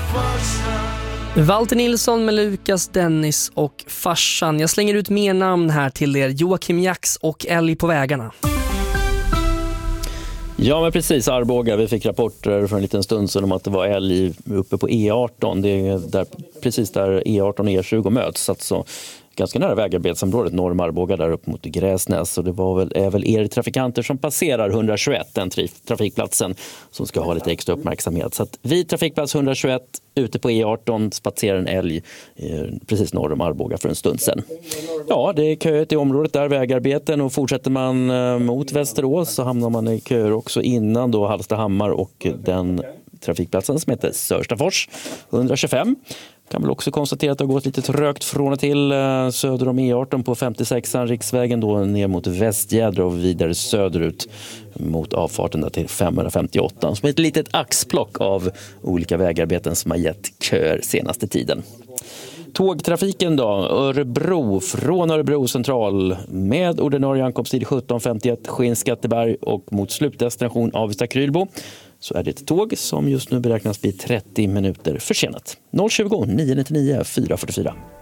Walter Nilsson med Lukas, Dennis och farsan. Jag slänger ut mer namn här till er. Joakim Jax och Älg på vägarna. Ja, men precis, Arboga. Vi fick rapporter för en liten stund sedan om att det var älg uppe på E18. Det är där, precis där E18 och E20 möts, alltså ganska nära vägarbetsområdet norr om Arboga, där upp mot Gräsnäs. Och det är väl er trafikanter som passerar 121, den trafikplatsen, som ska ha lite extra uppmärksamhet. Så att vid trafikplats 121 ute på E18 spatserar en älg precis norr om Arboga för en stund sedan. Ja, det är köet i området där, vägarbeten, och fortsätter man mot Västerås så hamnar man i köer också innan då Hallstahammar och den trafikplatsen som heter Sörstafors 125. Kan väl också konstatera att det har gått lite trögt från och till söder om E18 på 56an riksvägen då ner mot Västgädra och vidare söderut mot avfarten där till 558. Som ett litet axplock av olika vägarbeten som har gett köer senaste tiden. Tågtrafiken då, Örebro, från Örebro central med ordinarie ankomsttid 17.51 Skinnskatteberg och mot slutdestination Avesta-Krylbo. Så är det ett tåg som just nu beräknas bli 30 minuter försenat. 020 999 444.